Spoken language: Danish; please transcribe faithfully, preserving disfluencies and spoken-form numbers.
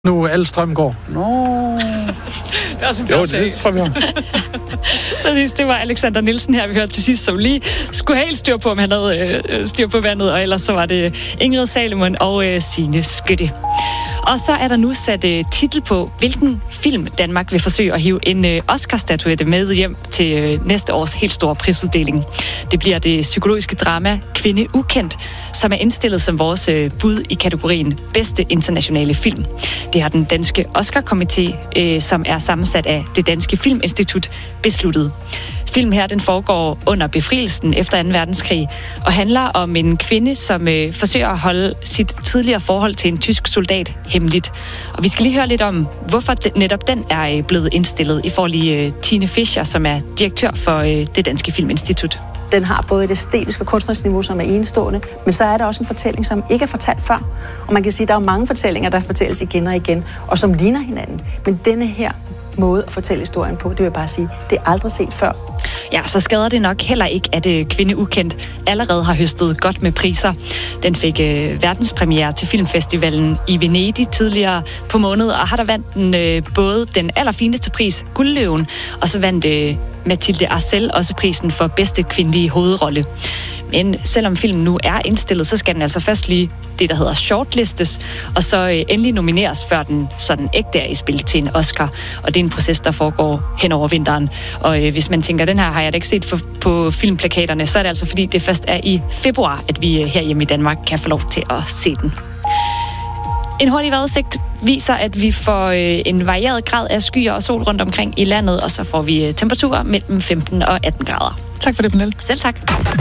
Nu al strøm går. Nå. Det er også en jo, sag. det tror jeg. Præcis, det var Alexander Nielsen her, vi hørte til sidst, som lige skulle have helt styr på, om han havde øh, styr på vandet, og ellers så var det Ingrid Salomon og øh, Signe Skytte. Og så er der nu sat øh, titel på, hvilken film Danmark vil forsøge at hive en øh, Oscar-statuette med hjem til øh, næste års helt store prisuddeling. Det bliver det psykologiske drama Kvinde Ukendt, som er indstillet som vores øh, bud i kategorien bedste internationale film. Det har den danske Oscar-komité, øh, som er sammensat af det Danske Filminstitut, besluttet. Film her, den foregår under befrielsen efter anden verdenskrig, og handler om en kvinde, som øh, forsøger at holde sit tidligere forhold til en tysk soldat hemmeligt. Og vi skal lige høre lidt om, hvorfor det, netop den er øh, blevet indstillet. I får lige øh, Tine Fischer, som er direktør for øh, det Danske Filminstitut. Den har både et æstetisk og kunstnerisk niveau, som er enestående, men så er der også en fortælling, som ikke er fortalt før. Og man kan sige, at der er mange fortællinger, der fortælles igen og igen, og som ligner hinanden. Men denne her måde at fortælle historien på, det vil jeg bare sige, det er aldrig set før. Ja, så skader det nok heller ikke, at øh, Kvinde Ukendt allerede har høstet godt med priser. Den fik øh, verdenspremiere til filmfestivalen i Venedig tidligere på måneden, og har der vandt den øh, både den allerfineste pris, Guldløven, og så vandt øh, Mathilde Arcel også prisen for bedste kvindelige hovedrolle. Men selvom filmen nu er indstillet, så skal den altså først lige det, der hedder shortlistes, og så øh, endelig nomineres, før den sådan ægte er i spil til en Oscar. Og det er en proces, der foregår hen over vinteren. Og øh, hvis man tænker, den her har jeg da ikke set for, på filmplakaterne, så er det altså fordi, det først er i februar, at vi øh, herhjemme i Danmark kan få lov til at se den. En hurtig vejrudsigt viser, at vi får øh, en varieret grad af skyer og sol rundt omkring i landet, og så får vi øh, temperaturer mellem femten og atten grader. Tak for det, Pernille. Selv tak.